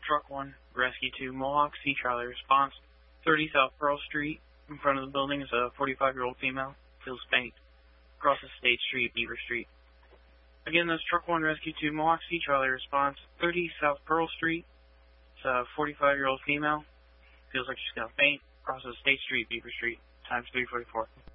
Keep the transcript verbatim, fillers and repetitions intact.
Truck one, Rescue two, Mohawk Sea Trolley response. thirty South Pearl Street. In front of the building is a forty-five-year-old female. Feels faint. Crosses State Street, Beaver Street. Again, that's Truck one, Rescue two, Mohawk Sea Trolley response. thirty South Pearl Street. It's a forty-five-year-old female. Feels like she's gonna faint. Crosses State Street, Beaver Street. Times three forty-four.